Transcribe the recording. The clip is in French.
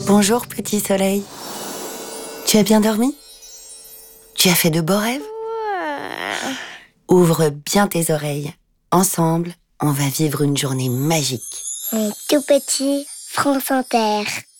Bonjour petit soleil. Tu as bien dormi? Tu as fait de beaux rêves? Ouvre bien tes oreilles. Ensemble, on va vivre une journée magique. Mon tout petit France Inter.